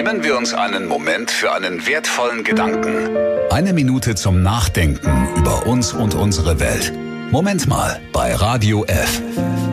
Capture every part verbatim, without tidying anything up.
Nehmen wir uns einen Moment für einen wertvollen Gedanken. Eine Minute zum Nachdenken über uns und unsere Welt. Moment mal bei Radio F.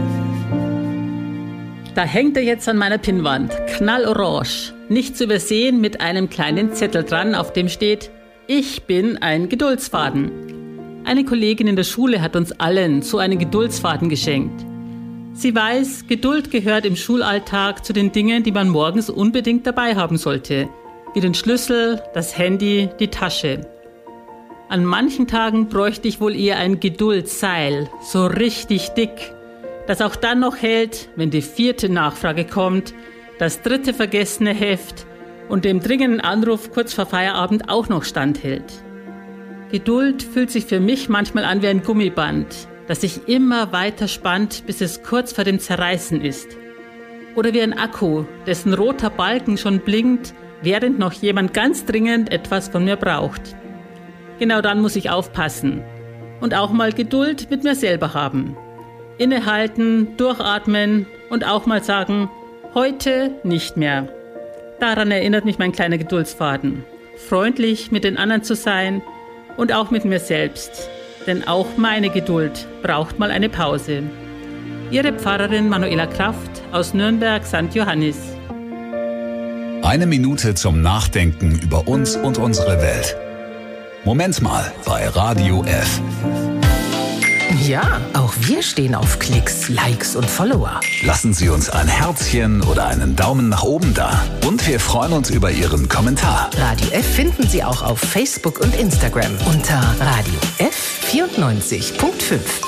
Da hängt er jetzt an meiner Pinnwand, knallorange. Nicht zu übersehen mit einem kleinen Zettel dran, auf dem steht: Ich bin ein Geduldsfaden. Eine Kollegin in der Schule hat uns allen so einen Geduldsfaden geschenkt. Sie weiß, Geduld gehört im Schulalltag zu den Dingen, die man morgens unbedingt dabei haben sollte. Wie den Schlüssel, das Handy, die Tasche. An manchen Tagen bräuchte ich wohl eher ein Geduldsseil, so richtig dick, das auch dann noch hält, wenn die vierte Nachfrage kommt, das dritte vergessene Heft und dem dringenden Anruf kurz vor Feierabend auch noch standhält. Geduld fühlt sich für mich manchmal an wie ein Gummiband, das sich immer weiter spannt, bis es kurz vor dem Zerreißen ist. Oder wie ein Akku, dessen roter Balken schon blinkt, während noch jemand ganz dringend etwas von mir braucht. Genau dann muss ich aufpassen und auch mal Geduld mit mir selber haben. Innehalten, durchatmen und auch mal sagen, heute nicht mehr. Daran erinnert mich mein kleiner Geduldsfaden. Freundlich mit den anderen zu sein und auch mit mir selbst. Denn auch meine Geduld braucht mal eine Pause. Ihre Pfarrerin Manuela Kraft aus Nürnberg Sankt Johannis. Eine Minute zum Nachdenken über uns und unsere Welt. Moment mal bei Radio F. Ja, auch wir stehen auf Klicks, Likes und Follower. Lassen Sie uns ein Herzchen oder einen Daumen nach oben da. Und wir freuen uns über Ihren Kommentar. Radio F finden Sie auch auf Facebook und Instagram unter Radio F vierundneunzig Komma fünf.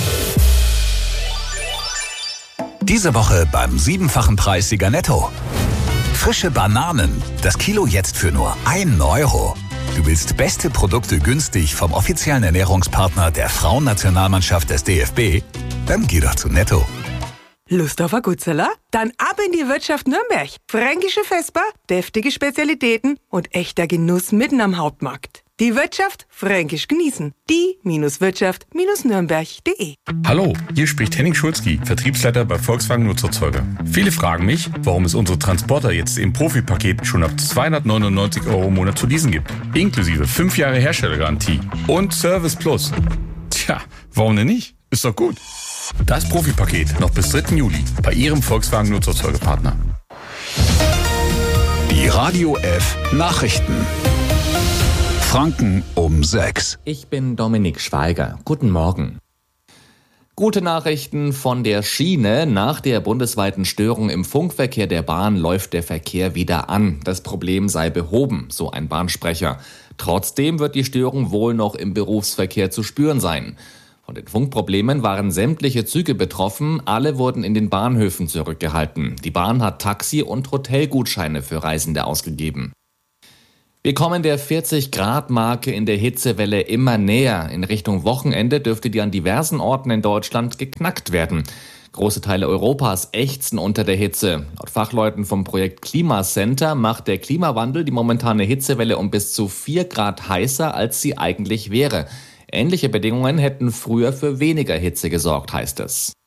Diese Woche beim siebenfachen Preissieger Netto. Frische Bananen, das Kilo jetzt für nur ein Euro. Du willst beste Produkte günstig vom offiziellen Ernährungspartner der Frauennationalmannschaft des D F B? Dann geh doch zu Netto. Lust auf ein Gutzeller? Dann ab in die Wirtschaft Nürnberg. Fränkische Vesper, deftige Spezialitäten und echter Genuss mitten am Hauptmarkt. Die Wirtschaft fränkisch genießen. Die-Wirtschaft-nürnberg punkt de. Hallo, hier spricht Henning Schulzki, Vertriebsleiter bei Volkswagen Nutzerzeuger. Viele fragen mich, warum es unsere Transporter jetzt im Profipaket schon ab zweihundertneunundneunzig Euro im Monat zu leasen gibt. Inklusive fünf Jahre Herstellergarantie und Service Plus. Tja, warum denn nicht? Ist doch gut. Das Profipaket noch bis dritten Juli bei Ihrem Volkswagen Nutzerzeugerpartner. Die Radio F Nachrichten. Franken um sechs. Ich bin Dominik Schweiger. Guten Morgen. Gute Nachrichten von der Schiene. Nach der bundesweiten Störung im Funkverkehr der Bahn läuft der Verkehr wieder an. Das Problem sei behoben, so ein Bahnsprecher. Trotzdem wird die Störung wohl noch im Berufsverkehr zu spüren sein. Von den Funkproblemen waren sämtliche Züge betroffen. Alle wurden in den Bahnhöfen zurückgehalten. Die Bahn hat Taxi- und Hotelgutscheine für Reisende ausgegeben. Wir kommen der vierzig-Grad-Marke in der Hitzewelle immer näher. In Richtung Wochenende dürfte die an diversen Orten in Deutschland geknackt werden. Große Teile Europas ächzen unter der Hitze. Laut Fachleuten vom Projekt Klimacenter macht der Klimawandel die momentane Hitzewelle um bis zu vier Grad heißer, als sie eigentlich wäre. Ähnliche Bedingungen hätten früher für weniger Hitze gesorgt, heißt es.